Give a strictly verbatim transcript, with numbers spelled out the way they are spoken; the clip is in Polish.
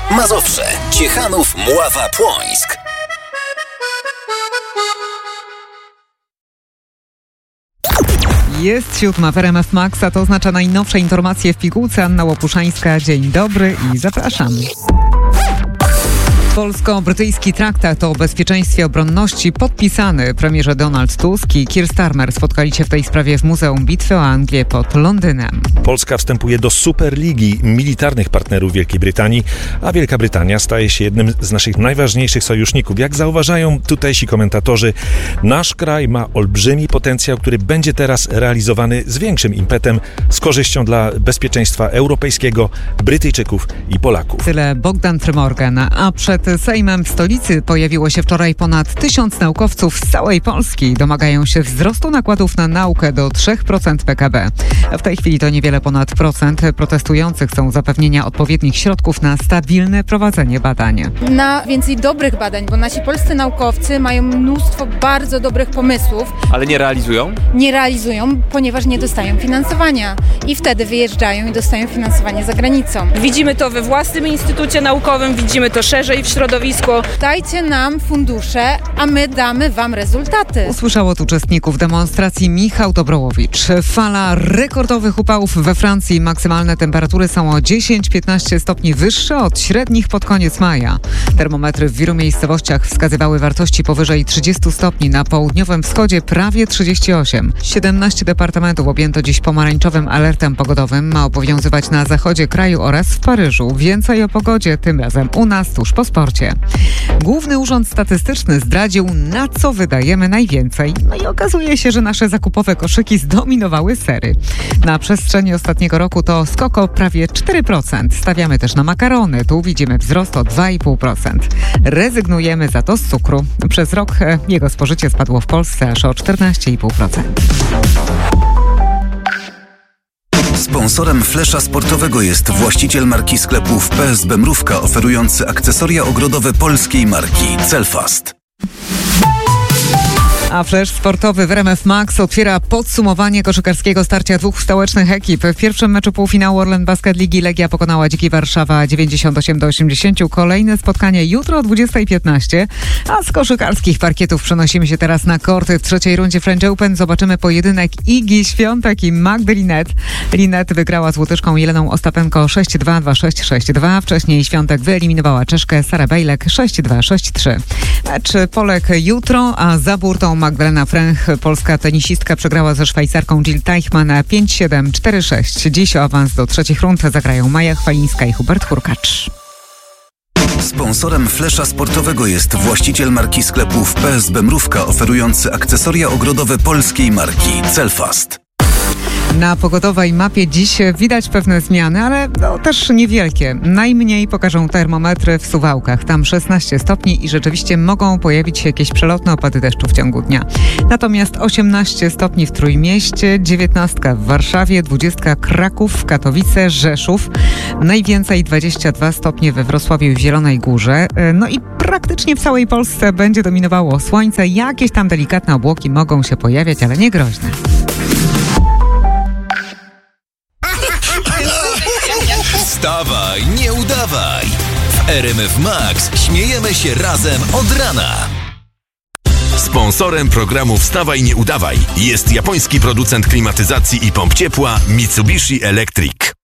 Mazowsze, Ciechanów, Mława, Płońsk. Jest siódma w R M F Max, a to oznacza najnowsze informacje w pigułce. Anna Łopuszańska, dzień dobry i zapraszam. Polsko-brytyjski traktat o bezpieczeństwie i obronności podpisany. Premierze Donald Tusk i Keir Starmer spotkali się w tej sprawie w Muzeum Bitwy o Anglię pod Londynem. Polska wstępuje do Superligi militarnych partnerów Wielkiej Brytanii, a Wielka Brytania staje się jednym z naszych najważniejszych sojuszników. Jak zauważają tutejsi komentatorzy, nasz kraj ma olbrzymi potencjał, który będzie teraz realizowany z większym impetem, z korzyścią dla bezpieczeństwa europejskiego, Brytyjczyków i Polaków. Tyle Bogdan Frymorgan, a przed Sejmem w stolicy pojawiło się wczoraj ponad tysiąc naukowców z całej Polski. Domagają się wzrostu nakładów na naukę do trzy procent P K B. W tej chwili to niewiele ponad procent. Protestujących chcą zapewnienia odpowiednich środków na stabilne prowadzenie badań. Na więcej dobrych badań, bo nasi polscy naukowcy mają mnóstwo bardzo dobrych pomysłów. Ale nie realizują? Nie realizują, ponieważ nie dostają finansowania. I wtedy wyjeżdżają i dostają finansowanie za granicą. Widzimy to we własnym instytucie naukowym, widzimy to szerzej w środowisku. Dajcie nam fundusze, a my damy wam rezultaty. Usłyszał od uczestników demonstracji Michał Dobrołowicz. Fala rekordowych upałów we Francji. Maksymalne temperatury są o dziesięć do piętnastu stopni wyższe od średnich pod koniec maja. Termometry w wielu miejscowościach wskazywały wartości powyżej trzydziestu stopni. Na południowym wschodzie prawie trzydzieści osiem. siedemnaście departamentów objęto dziś pomarańczowym alertem pogodowym. Ma obowiązywać na zachodzie kraju oraz w Paryżu. Więcej o pogodzie, tym razem u nas tuż po sporcie. Główny Urząd Statystyczny zdradził, na co wydajemy najwięcej. No i okazuje się, że nasze zakupowe koszyki zdominowały sery. Na przestrzeni ostatniego roku to skok o prawie cztery procent. Stawiamy też na makarony. Tu widzimy wzrost o dwa i pół procent. Rezygnujemy za to z cukru. Przez rok jego spożycie spadło w Polsce aż o czternaście i pół procent. Sponsorem Flesza Sportowego jest właściciel marki sklepów P S B Mrówka, oferujący akcesoria ogrodowe polskiej marki Celfast. A Flash sportowy w R M F Max otwiera podsumowanie koszykarskiego starcia dwóch stołecznych ekip. W pierwszym meczu półfinału Orlen Basket Ligi Legia pokonała Dziki Warszawa dziewięćdziesiąt osiem do osiemdziesięciu. Kolejne spotkanie jutro o dwudziestej piętnaście. A z koszykarskich parkietów przenosimy się teraz na korty. W trzeciej rundzie French Open zobaczymy pojedynek Igi Świątek i Magdy Linette. Linette wygrała z Łotyczką Jeleną Ostapenko sześć dwa, dwa sześć, sześć dwa. Wcześniej Świątek wyeliminowała Czeszkę Sarę Bejlek sześć dwa, sześć trzy. Mecz Polek jutro, a za burtą Magdalena Fręch, polska tenisistka, przegrała ze Szwajcarką Jill Teichmann pięć siedem, cztery sześć. Dziś o awans do trzecich rund zagrają Maja Chwalińska i Hubert Hurkacz. Sponsorem Flesza Sportowego jest właściciel marki sklepów P S B Mrówka, oferujący akcesoria ogrodowe polskiej marki Celfast. Na pogodowej mapie dziś widać pewne zmiany, ale no, też niewielkie. Najmniej pokażą termometry w Suwałkach. Tam szesnaście stopni i rzeczywiście mogą pojawić się jakieś przelotne opady deszczu w ciągu dnia. Natomiast osiemnaście stopni w Trójmieście, dziewiętnaście w Warszawie, dwadzieścia Kraków, Katowice, Rzeszów. Najwięcej dwadzieścia dwa stopnie we Wrocławiu i w Zielonej Górze. No i praktycznie w całej Polsce będzie dominowało słońce. Jakieś tam delikatne obłoki mogą się pojawiać, ale nie groźne. Wstawaj, nie udawaj! W R M F Max śmiejemy się razem od rana. Sponsorem programu Wstawaj, nie udawaj jest japoński producent klimatyzacji i pomp ciepła Mitsubishi Electric.